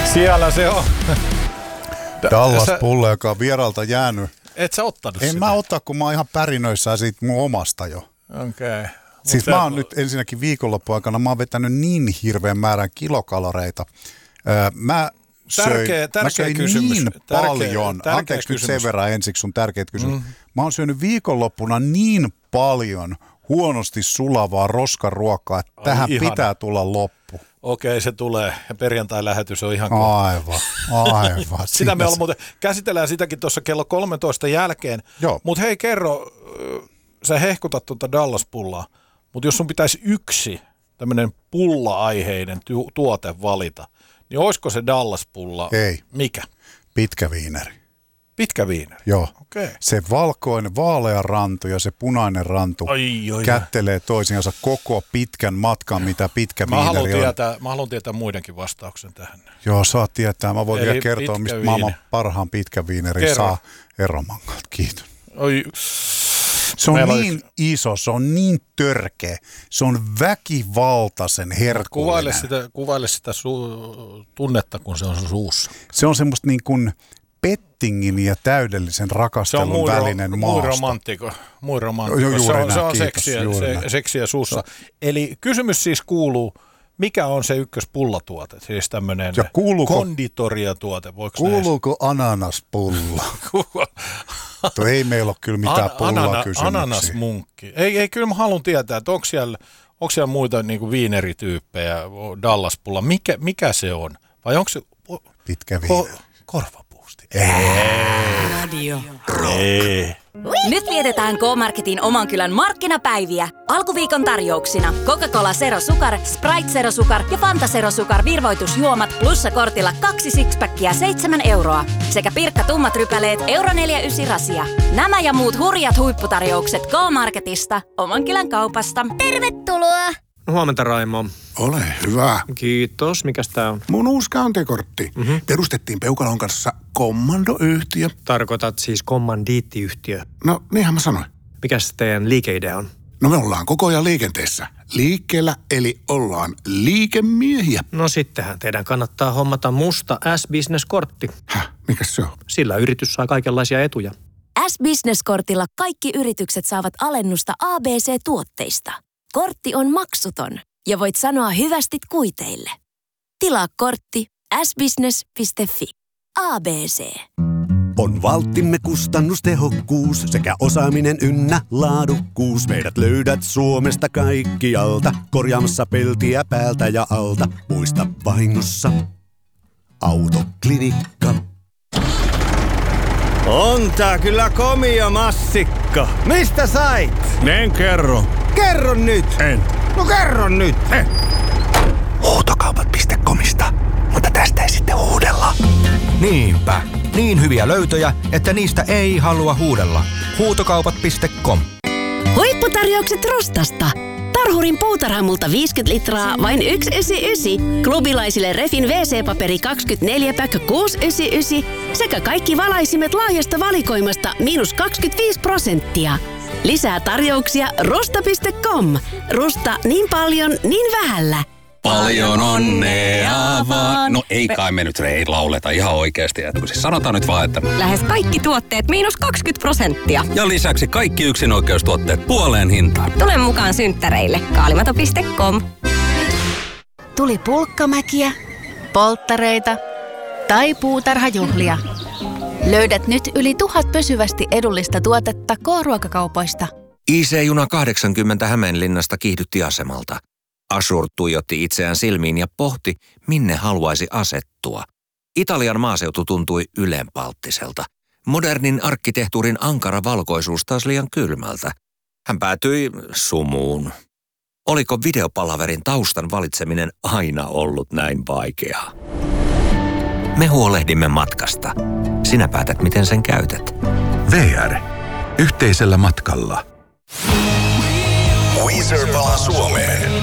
Siellä se on. Dallas-pulla, joka on vieralta jäänyt. Et sä ottanut En sitä? mä ottaa, kun mä oon ihan pärinöissä siitä mun omasta jo. Okei. Siis mä oon nyt ensinnäkin viikonloppuaikana, mä oon vetänyt niin hirveän määrän kilokaloreita. Mä söin kysymys. niin paljon, Tärkeä anteeksi kysymys. nyt sen verran ensiksi sun tärkeät kysymys. Mä oon syönyt viikonloppuna niin paljon huonosti sulavaa roskaruokaa, että tähän ihana. pitää tulla loppu. Okei, se tulee. Ja perjantai-lähetys on ihan Aivan. Sitä me muuten käsitellään sitäkin tuossa kello 13 jälkeen. Mutta hei, kerro, sä hehkutat tuota Dallas-pullaa, mutta jos sun pitäisi yksi tämmöinen pulla-aiheinen tuote valita, niin olisiko se Dallas-pulla? Ei. Mikä? Pitkä viineri. Pitkä viineri? Joo. Okay. Se valkoinen, vaalea rantu ja se punainen rantu kättelee toisiinsa koko pitkän matkan, mitä pitkä viineri on. Mä haluan tietää muidenkin vastauksen tähän. Joo, saat tietää. Mä voin vielä kertoa, mistä viineri. maailman parhaan pitkän viinerin saa Eromankalta. Kiitos. Se on niin iso, se on niin törkeä, se on väkivaltaisen herkullinen. Kuvaile sitä tunnetta, kun se on suussa. Se on semmoista niin kuin pettingin ja täydellisen rakastelun välinen maasto. Mui romantikko. Se on seksiä suussa. Eli kysymys siis kuuluu, mikä on se ykköspullatuote? Siis tämmöinen konditoriatuote. Kuuluuko ananaspulla? Ei meillä ole kyllä mitään pullakysymyksiä. Ananasmunkki. Ei, kyllä mä haluan tietää, että onko siellä muita niin kuin viinerityyppejä Dallas-pulla. Mikä se on? Vai onko se pitkä viineri? Korvapuusti. Radio. Ei. Nyt vietetään K-Marketin oman kylän markkinapäiviä. Alkuviikon tarjouksina Coca-Cola Zero Sukar, Sprite Zero Sukar ja Fanta Zero Sukar virvoitusjuomat plussakortilla 2 sixpackia 7 euroa. Sekä Pirkka tummat rypäleet €4,9 rasia. Nämä ja muut hurjat huipputarjoukset K-Marketista, oman kylän kaupasta. Tervetuloa! Huomenta, Raimo. Ole hyvä. Kiitos. Mikäs tää on? Mun uusi käyntikortti. Perustettiin Peukalon kanssa kommandoyhtiö. Tarkoitat siis kommandiittiyhtiö. No, niinhän mä sanoin. Mikäs teidän liikeidea on? No me ollaan koko ajan liikenteessä. Liikkeellä, eli ollaan liikemiehiä. No sittenhän teidän kannattaa hommata musta S-Business-kortti. Mikäs se on? Sillä yritys saa kaikenlaisia etuja. S-Business-kortilla kaikki yritykset saavat alennusta ABC-tuotteista. Kortti on maksuton ja voit sanoa hyvästit kuiteille. Tilaa kortti sbusiness.fi. ABC. On valttimme kustannustehokkuus sekä osaaminen ynnä laadukkuus. Meidät löydät Suomesta kaikkialta, korjaamassa peltiä päältä ja alta. Muista vahingossa Autoklinikka. On tää kyllä komia massikka. Mistä sait? En kerro. Kerro nyt. En. No kerro nyt. Huutokaupat.comista. Mutta tästä ei sitten huudella. Niinpä. Niin hyviä löytöjä, että niistä ei halua huudella. Huutokaupat.com. Huipputarjoukset Rostasta. Tarhurin puutarhamulta 50 litraa, vain 1,99. Klubilaisille Refin WC-paperi 24 pack 6,99. Sekä kaikki valaisimet laajasta valikoimasta -25%. Lisää tarjouksia rosta.com. Rusta niin paljon, niin vähällä. Paljon onnea vaan. No ei kai me nyt lauleta ihan oikeasti. Siis sanotaan nyt vaan, että lähes kaikki tuotteet -20%. Ja lisäksi kaikki yksinoikeustuotteet puoleen hintaan. Tule mukaan synttäreille. Kaalimato.com. Tuli pulkkamäkiä, polttareita tai puutarhajuhlia. Löydät nyt yli 1000 pysyvästi edullista tuotetta K-ruokakaupoista. IC-juna 80 Hämeenlinnasta kiihdytti asemalta. Ashur tuijotti itseään silmiin ja pohti, minne haluaisi asettua. Italian maaseutu tuntui ylenpalttiselta. Modernin arkkitehtuurin ankara valkoisuus taas liian kylmältä. Hän päätyi sumuun. Oliko videopalaverin taustan valitseminen aina ollut näin vaikeaa? Me huolehdimme matkasta. Sinä päätät, miten sen käytät. VR. Yhteisellä matkalla. Weezer palaa Suomeen.